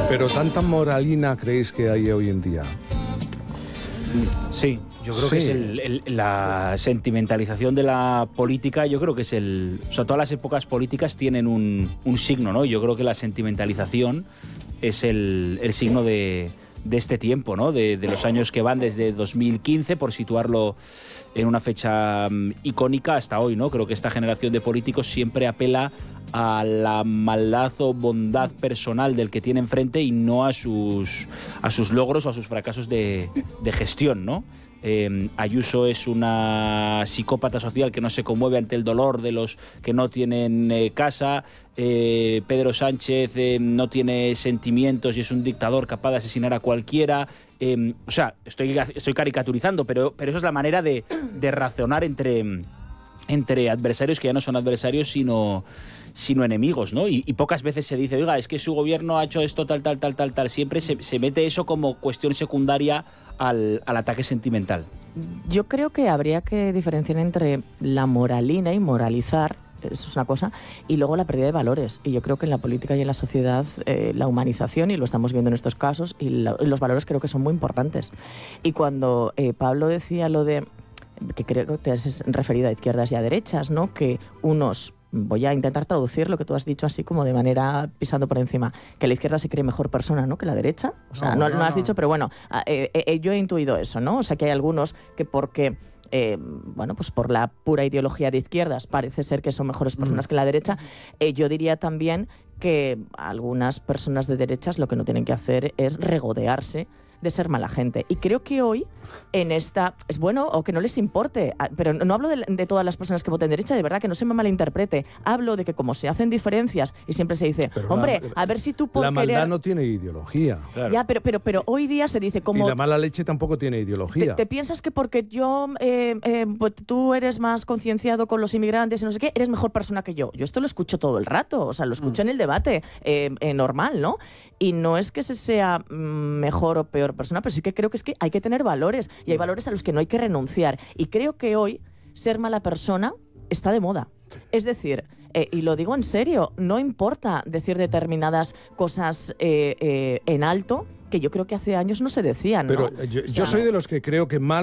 Pero ¿tanta moralina creéis que hay hoy en día? Sí, yo creo que es la sentimentalización de la política. Yo creo que es o sea, todas las épocas políticas tienen un signo, ¿no? Yo creo que la sentimentalización es el signo de este tiempo, ¿no? De los años que van desde 2015, por situarlo en una fecha icónica, hasta hoy, ¿no? Creo que esta generación de políticos siempre apela a la maldad o bondad personal del que tiene enfrente y no a sus logros o a sus fracasos de gestión, ¿no? Ayuso es una psicópata social que no se conmueve ante el dolor de los que no tienen casa. Pedro Sánchez no tiene sentimientos y es un dictador capaz de asesinar a cualquiera. O sea, estoy caricaturizando, pero eso es la manera de razonar entre adversarios que ya no son adversarios, sino enemigos, ¿no? Y pocas veces se dice, oiga, es que su gobierno ha hecho esto, tal. Siempre se mete eso como cuestión secundaria al ataque sentimental. Yo creo que habría que diferenciar entre la moralina y moralizar, eso es una cosa, y luego la pérdida de valores. Y yo creo que en la política y en la sociedad la humanización, y lo estamos viendo en estos casos, y los valores creo que son muy importantes. Y cuando Pablo decía lo de, que creo que te has referido a izquierdas y a derechas, ¿no? Que unos, voy a intentar traducir lo que tú has dicho así como de manera pisando por encima, que la izquierda se cree mejor persona, ¿no? Que la derecha. O sea, no has dicho, pero bueno, yo he intuido eso, ¿no? O sea, que hay algunos que porque bueno, pues por la pura ideología de izquierdas parece ser que son mejores personas que la derecha. Yo diría también que algunas personas de derechas lo que no tienen que hacer es regodearse de ser mala gente. Y creo que hoy en esta... Es bueno o que no les importe, pero no hablo de todas las personas que voten derecha, de verdad, que no se me malinterprete. Hablo de que como se hacen diferencias y siempre se dice, pero hombre, a ver si tú por la maldad no tiene ideología. Claro. Ya, pero hoy día se dice como... Y la mala leche tampoco tiene ideología. ¿Te piensas que porque yo, pues tú eres más concienciado con los inmigrantes y no sé qué, eres mejor persona que yo? Yo esto lo escucho todo el rato, o sea, lo escucho en el debate normal, ¿no? Y no es que se sea mejor o peor persona, pero sí que creo que es que hay que tener valores y hay valores a los que no hay que renunciar. Y creo que hoy ser mala persona está de moda. Es decir, y lo digo en serio, no importa decir determinadas cosas en alto, que yo creo que hace años no se decían, ¿no? Pero yo soy de los que creo que mal